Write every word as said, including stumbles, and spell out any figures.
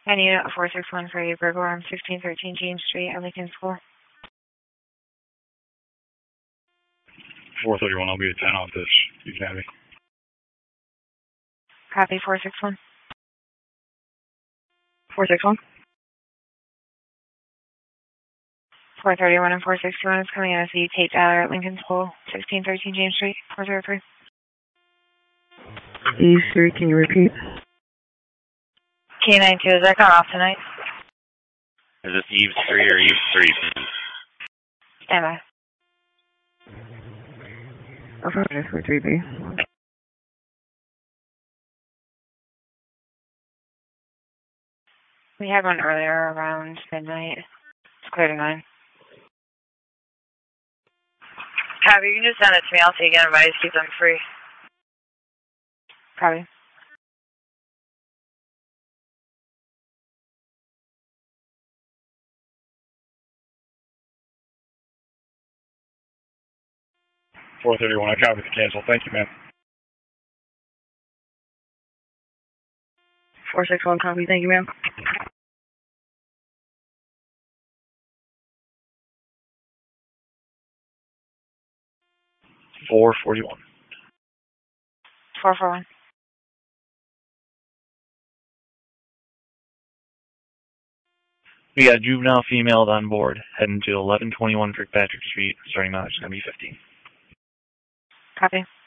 I need a four six one for a burglar on sixteen thirteen James Street at Lincoln School. four thirty-one, I'll be at ten off this. You can have me. Copy, four six one. four six one. four thirty-one and four sixty-one is coming in as the Tate Dialer at Lincoln School, sixteen thirteen James Street, four zero three. Eve three, can you repeat? K nine two, is that going off tonight? Is this Eve three or Eve three? Stand by. Affirmative for three B. We had one earlier around midnight. It's clear to nine. Copy, you can just send it to me. I'll take everybody to keep them free. Copy. four thirty-one, I copy the cancel. Thank you, man. four six one, copy. Thank you, ma'am. four forty-one. four four one. We got juvenile females on board, heading to eleven twenty-one Kirkpatrick Street, starting mileage is going to be fifteen. Copy.